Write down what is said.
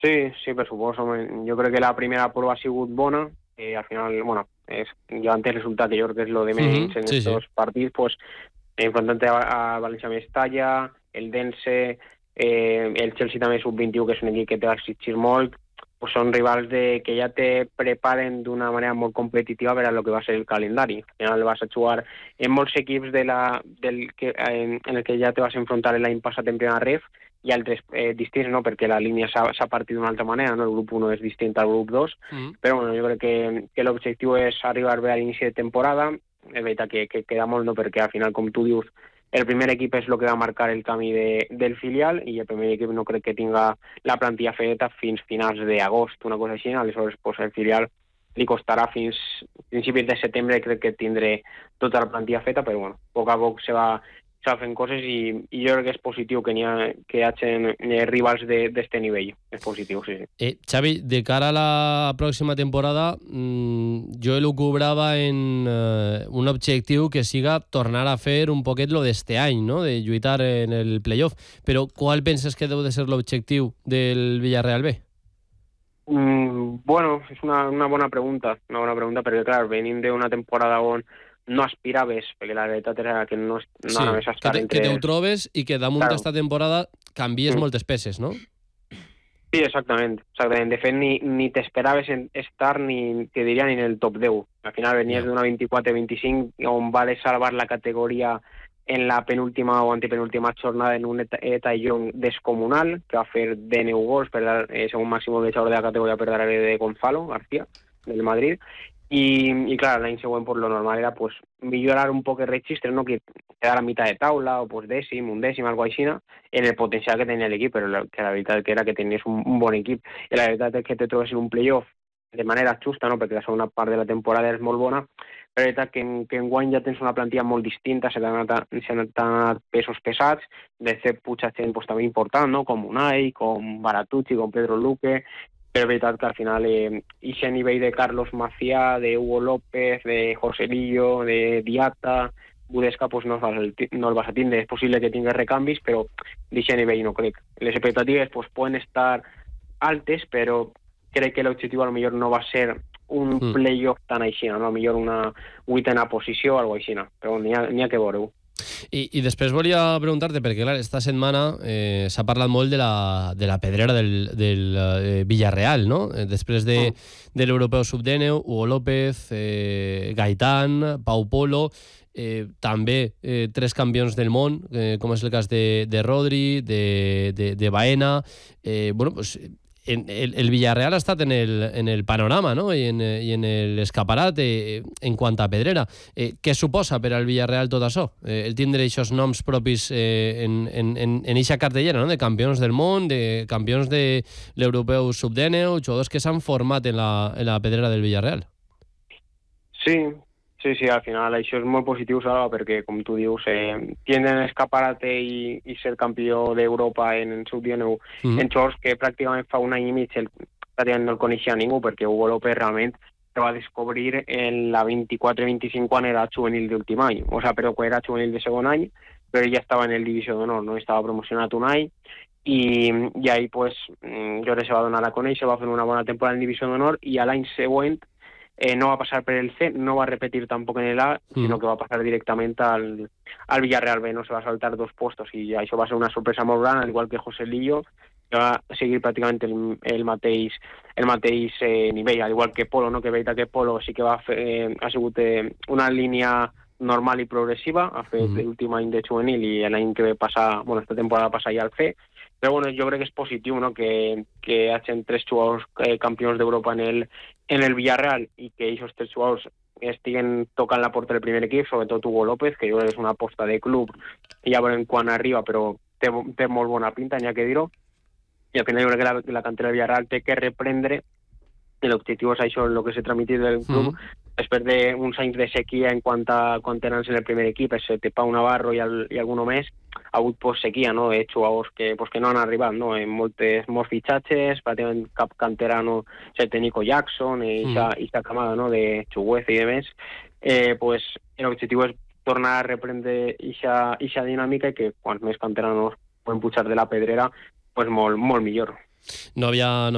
Sí, per suposo. Jo crec que la primera prova ha sigut bona. Al final, bueno, jo antes resulta que jo crec que és lo de menys en Sí, sí. estos partits, pues, enfrontant a València Mestalla, el Dense, el Chelsea també sub-21, que és un equip que té va exigir molt, pues són rivals que ja te preparen d'una manera molt competitiva per a lo que va ser el calendari. Al final vas a jugar en molts equips en el que ja te vas enfrontar l'any passat en primera ref, i altres distints, no? Perquè la línia s'ha partit d'una altra manera, no? El grup 1 és distint al grup 2, però bueno, jo crec que l'objectiu és arribar bé a l'inici de temporada. És veritat que queda molt, no? Perquè al final, com tu dius, el primer equip és el que va marcar el camí del filial, i el primer equip no crec que tinga la plantilla feta fins finals d'agost, una cosa així. Aleshores, pues, el filial li costarà fins principis de setembre, crec que tindré tota la plantilla feta, però bueno, a poc a poc se va fent coses, i jo crec que és positiu que hi hagin rivals d'este nivell. És positiu, sí. Xavi, de cara a la pròxima temporada, jo elucubrava en un objectiu que siga tornar a fer un poquet lo d'este any, no? De lluitar en el playoff. Però qual penses que deu de ser l'objectiu del Villarreal B? Bueno, és una bona pregunta, perquè, clar, venim d'una temporada on no aspiraves, perquè la veritat era que no Sí, anaves a estar que te ho trobes i que damunt Claro. d'esta temporada canvies moltes peces, no? Sí, exactament. De fet, ni t'esperaves estar, ni te diria, ni en el top 10. Al final venies d'una 24-25, on va salvar la categoria en la penúltima o antepenúltima jornada en un tallón descomunal, que va fer 19 gols, segon màxim golejador de la categoria, per darrere de Gonzalo García, del Madrid. I clar, l'any següent, pues, lo normal era, pues, millorar un poc el registre, no? Que quedar a mitad de taula, o pues dècim, undècim, algo així, en el potencial que tenia l'equip, però que la veritat que era que tenies un bon equip. I la veritat és que te trobes en un playoff de manera justa, no? Perquè la segona part de la temporada és molt bona, però la veritat que enguany ja tens una plantilla molt distinta, se t'han anat pesos pesats, de fet puja gent, pues, també important, no? Com Unai, com Baratucci, com Pedro Luque. Però és veritat que al final ese nivell de Carlos Macià, de Hugo López, de Joselillo, de Diata, Budesca, pues no el vas a tindre. És possible que tinguis recanvis, però d'aquest nivell no crec. Les expectatives, pues, poden estar altes, però crec que l'objectiu a lo millor no va ser un playoff tan així, no? A lo millor una 8a posició o alguna cosa així, però n'hi ha que veure-ho. I després volia preguntar-te, perquè clar, esta setmana s'ha parlat molt de la pedrera del Villarreal, no? Després de l'europeu sub-19, Hugo López, Gaitán, Pau Polo, també 3 campions del món, com és el cas de Rodri, de Baena. Bueno, pues el Villarreal ha estat en el panorama, no? I en l'escaparat en quant a pedrera. Què suposa per al Villarreal tot això? El tindre aquests noms propis en eixa cartellera, no? De campions del món, de campions de l'europeu sub-19, jugadors que s'han format en la pedrera del Villarreal. Sí, al final això és molt positiu, Salva, perquè, com tu dius, tenen escaparate i ser campió d'Europa en el sub-19 en jugadors que pràcticament fa un any i mig pràcticament no el coneixia ningú, perquè Hugo López realment se va descobrir en la 24-25 quan era juvenil d'últim any, però quan era juvenil de segon any, però ja estava en el divisió d'honor, no estava promocionat un any, i ahí pues Lloret se va donar a conèixer, va fer una bona temporada en divisió d'honor, i a l'any següent no va passar per el C, no va repetir tampoc en el A, sinó que va passar directament al Villarreal B, no se va saltar 2 puestos, i això va ser una sorpresa molt gran, al igual que Joselillo, que va seguir pràcticament el mateix nivell, al igual que Polo, no? Que veig que Polo sí que ha sigut una línia normal i progressiva, ha fet l'últim any de juvenil i l'any que ve passar, esta temporada passa ja al C, però jo crec que és positiu, no? Que hagin 3 jugadors campions d'Europa en el Villarreal, i que aquests 3 jugadors estiguen tocant la porta del primer equip, sobretot Hugo López, que jo crec que és una aposta de club, i ja veurem quan arriba, però té molt bona pinta, n'hi ha que dir-ho, i al final jo crec que la cantera del Villarreal té que reprendre. L'objectiu és això, el que s'ha transmitit del club, després d'uns anys de sequia en quant eren en el primer equip, excepte Pau Navarro i algun més, ha hagut sequia, no? De jugadors que no han arribat, no? Molts fitxatges, pràcticament cap canterano, excepte Nico Jackson i esta camada, no? De Chuguez i demés. L'objectiu és tornar a reprendre aquesta dinàmica, i que quants més canteranos poden pujar de la pedrera, molt millor. No havia